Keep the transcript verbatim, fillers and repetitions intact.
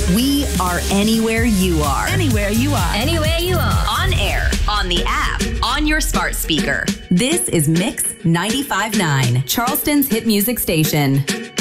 We are anywhere you are. Anywhere you are. Anywhere you are. On air, on the app, on your smart speaker. This is Mix ninety-five point nine, Charleston's hit music station.